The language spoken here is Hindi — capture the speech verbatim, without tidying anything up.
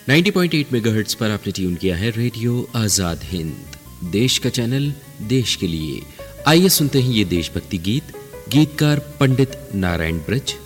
नब्बे पॉइंट आठ मेगाहर्ट्ज पर आपने ट्यून किया है रेडियो आजाद हिंद, देश का चैनल, देश के लिए। आइए सुनते हैं ये देशभक्ति गीत। गीतकार पंडित नारायण ब्रज,